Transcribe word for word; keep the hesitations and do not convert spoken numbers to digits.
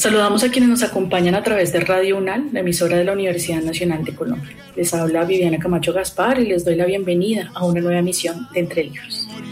Saludamos a quienes nos acompañan a través de Radio UNAL, la emisora de la Universidad Nacional de Colombia. Les habla Viviana Camacho Gaspar y les doy la bienvenida a una nueva emisión de Entre Libros.